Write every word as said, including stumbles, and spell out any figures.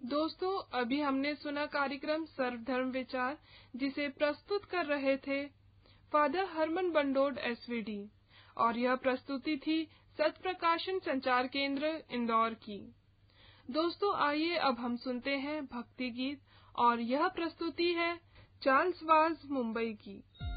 दोस्तों, अभी हमने सुना कार्यक्रम सर्वधर्म विचार, जिसे प्रस्तुत कर रहे थे फादर हरमन बंडोड एसवीडी, और यह प्रस्तुति थी सत्प्रकाशन संचार केंद्र इंदौर की। दोस्तों, आइए अब हम सुनते हैं भक्ति गीत, और यह प्रस्तुति है चार्ल्स वाज मुंबई की।